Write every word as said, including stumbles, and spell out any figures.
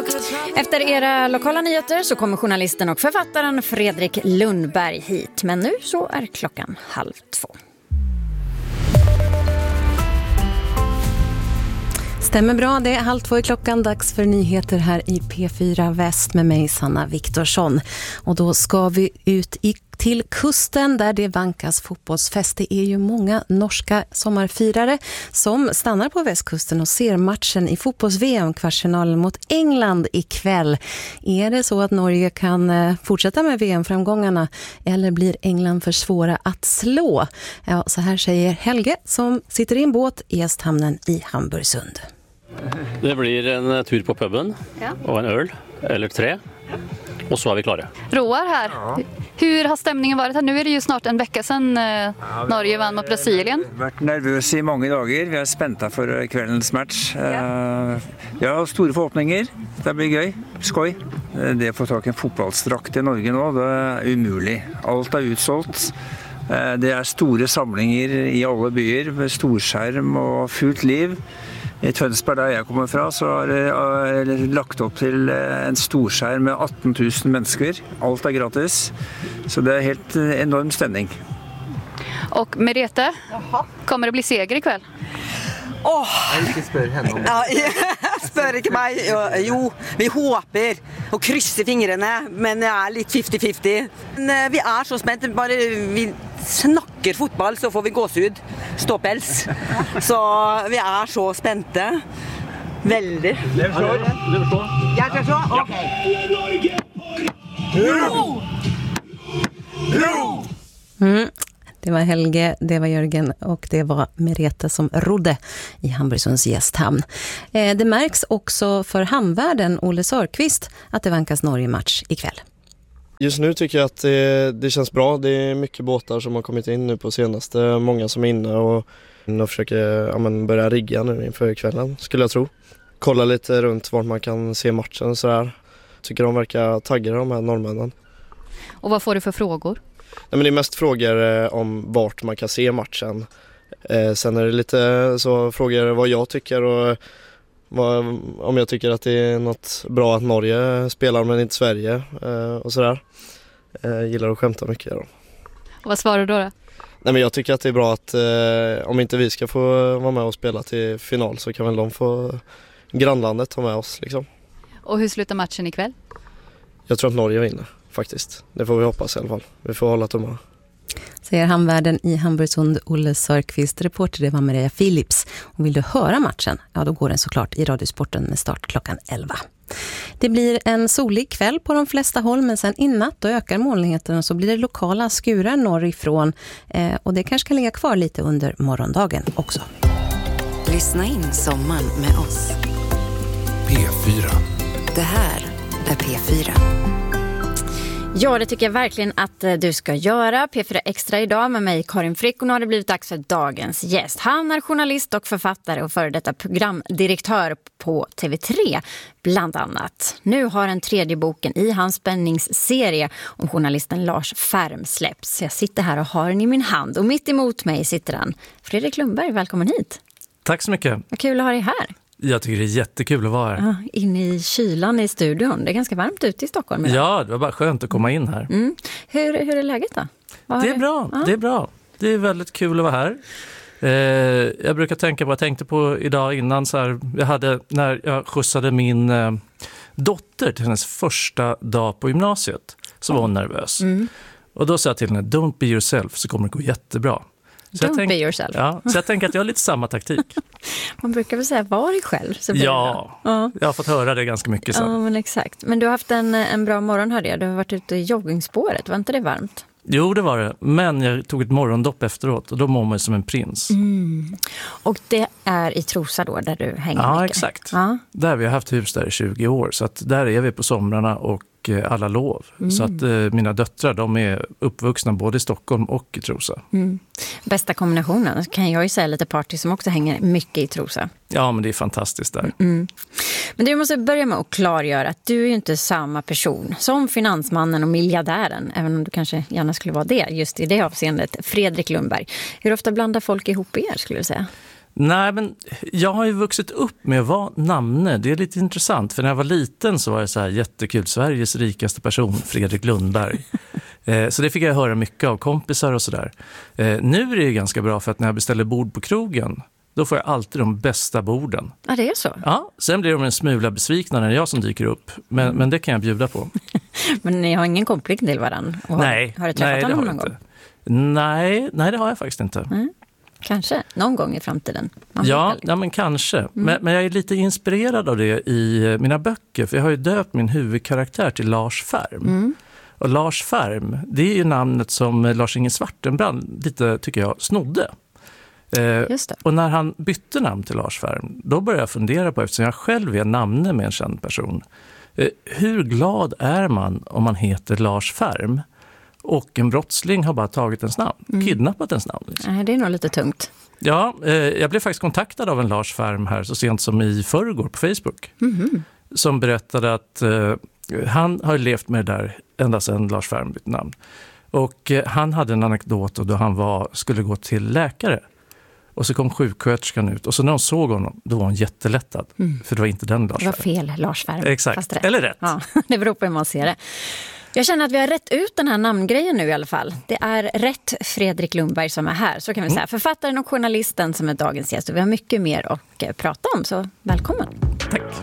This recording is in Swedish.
Efter era lokala nyheter så kommer journalisten och författaren Fredrik Lundberg hit. Men nu så är klockan halv två. Stämmer bra, det är halv två i klockan, dags för nyheter här i P fyra Väst med mig Sanna Viktorsson. Och då ska vi ut i, till kusten där det vankas fotbollsfest. Det är ju många norska sommarfirare som stannar på västkusten och ser matchen i fotbolls-V M-kvartsfinalen mot England ikväll. Är det så att Norge kan fortsätta med V M-framgångarna eller blir England för svåra att slå? Ja, så här säger Helge som sitter i en båt i gästhamnen i Hamburgsund. Det blir en tur på puben ja. Och en öl eller tre och så är vi klara. Roar här. Ja. Hur har stämningen varit här? Nu är det ju snart en vecka sedan eh, Norge vann mot Brasilien. Vi har varit nervösa i många dagar. Vi är spänta för kvällens match. Ja. Vi har stora förhoppningar. Det blir gøy. Skoj. Det att få tag i en fotbollsdrakt i Norge nu, det är umuligt. Allt är utsålt. Det är stora samlingar i alla byar med storskärm och fullt liv. I Tønsberg där jag kommer från så har det lagt upp till en storskärm med arton tusen människor. Allt är gratis. Så det är helt enorm stämning. Och Merete, Jaha. Kommer det bli seger ikväll? Åh! Oh. Jag spör henne om det. Ja, spör inte mig. Jo, vi hoppas och kryssar fingrarna, men det är lite fifty fifty. Men vi är så spända, bara vi snackar fotboll så får vi gåshud, ståpäls. Så vi är så spända. Väldigt. Det förstår. Det förstår. Jag förstår. Okej. Mm. Det var Helge, det var Jörgen och det var Merete som rodde i Hamburgsunds gästhamn. Eh, det märks också för hamnvärden Olle Sörqvist att det vankas Norge-match ikväll. Just nu tycker jag att det, det känns bra. Det är mycket båtar som har kommit in nu på senaste. Många som är inne och, och försöker ja, men börja rigga nu inför kvällen, skulle jag tro. Kolla lite runt vart man kan se matchen och sådär. Tycker de verkar taggade, de här norrmännen. Och vad får du för frågor? Nej, men det är mest frågor eh, om vart man kan se matchen. Eh, sen är det lite så frågor vad jag tycker och vad, om jag tycker att det är något bra att Norge spelar men inte Sverige eh, och sådär. Eh, gillar att skämta mycket. Då. Och vad svarar du då? då? Nej, men jag tycker att det är bra att eh, om inte vi ska få vara med och spela till final så kan väl de få grannlandet ta med oss. Liksom. Och hur slutar matchen ikväll? Jag tror att Norge vinner. Faktiskt. Det får vi hoppas i alla fall. Vi får hålla tummarna. Säger hamnvärden i Hamburgsund Olle Sörqvist. Reporter det var Maria Philips. Och vill du höra matchen? Ja, då går den såklart i Radiosporten med start klockan elva. Det blir en solig kväll på de flesta håll, men sen i natt då ökar molnigheten och så blir det lokala skurar norrifrån. Eh, och det kanske kan ligga kvar lite under morgondagen också. Lyssna in sommaren med oss. P fyra. Det här är P fyra. Ja, det tycker jag verkligen att du ska göra. P fyra Extra idag med mig, Karin Frick. Och nu har det blivit dags för dagens gäst. Han är journalist och författare och före detta programdirektör på T V tre, bland annat. Nu har den tredje boken i hans spänningsserie om journalisten Lars Färm släppts. Jag sitter här och har den i min hand. Och mitt emot mig sitter han. Fredrik Lundberg, välkommen hit. Tack så mycket. Vad kul att ha dig här. Jag tycker det är jättekul att vara här. Ja, inne i kylan i studion. Det är ganska varmt ute i Stockholm idag. Ja, det var bara skönt att komma in här. Mm. Hur, hur är läget då? Vad det är bra, ja. det är bra. Det är väldigt kul att vara här. Eh, jag brukar tänka på, jag tänkte på idag innan så här, jag hade, när jag skjutsade min eh, dotter till hennes första dag på gymnasiet så var hon nervös. Mm. Och då sa jag till henne, don't be yourself, så kommer det gå jättebra. Så Don't jag tänk, be yourself. Ja, så jag tänker att jag har lite samma taktik. Man brukar väl säga, var dig själv. Så ja, ja, jag har fått höra det ganska mycket. Så. Ja, men exakt. Men du har haft en, en bra morgon, hörde jag. Du har varit ute i joggingspåret. Var inte det varmt? Jo, det var det. Men jag tog ett morgondopp efteråt och då mår man som en prins. Mm. Och det är i Trosa då, där du hänger ja, mycket? Exakt. Ja, exakt. Där vi har haft hus där i tjugo år. Så att där är vi på somrarna och alla lov. Mm. Så att eh, mina döttrar, de är uppvuxna både i Stockholm och i Trosa. Mm. Bästa kombinationen, kan jag ju säga, lite party som också hänger mycket i Trosa. Ja, men det är fantastiskt där. Mm. Men du måste börja med att klargöra att du är ju inte samma person som finansmannen och miljardären, även om du kanske gärna skulle vara det just i det avseendet, Fredrik Lundberg. Hur ofta blandar folk ihop er, skulle du säga? Nej, men jag har ju vuxit upp med att vara namne. Det är lite intressant, för när jag var liten så var jag så här jättekul. Sveriges rikaste person, Fredrik Lundberg. eh, så det fick jag höra mycket av kompisar och sådär. Eh, nu är det ju ganska bra, för att när jag beställer bord på krogen, då får jag alltid de bästa borden. Ja, det är så. Ja, sen blir de en smula besvikna när det är jag som dyker upp. Men, mm. men det kan jag bjuda på. Men ni har ingen koppling till varandra? Nej. Har du träffat nej, honom har någon inte. gång? Nej, nej, det har jag faktiskt inte. Mm. Kanske, någon gång i framtiden. Ja, ja, men kanske. Mm. Men, men jag är lite inspirerad av det i mina böcker. För jag har ju döpt min huvudkaraktär till Lars Färm. Mm. Och Lars Färm, det är ju namnet som Lars-Inge Svartenbrand lite, tycker jag, snodde. Just det. Och när han bytte namn till Lars Färm, då började jag fundera på, eftersom jag själv är namne med en känd person. Hur glad är man om man heter Lars Färm? Och en brottsling har bara tagit ens namn, mm. kidnappat ens namn. Liksom. Nej, det är nog lite tungt. Ja, eh, jag blev faktiskt kontaktad av en Lars Färm här så sent som i förrgår på Facebook. Mm. Som berättade att eh, han har levt med det där ända sedan Lars Färm bytte namn. Och eh, han hade en anekdot då han var, skulle gå till läkare. Och så kom sjuksköterskan ut. Och så när hon såg honom, då var hon jättelättad. Mm. För det var inte den Lars Färm. Det var fel Lars Färm. Exakt, fast rätt. Eller rätt. Ja, det beror på hur man ser det. Jag känner att vi har rätt ut den här namngrejen nu i alla fall. Det är rätt Fredrik Lundberg som är här, så kan vi mm. säga. Författaren och journalisten som är dagens gäst. Och vi har mycket mer att prata om, så välkommen. Tack.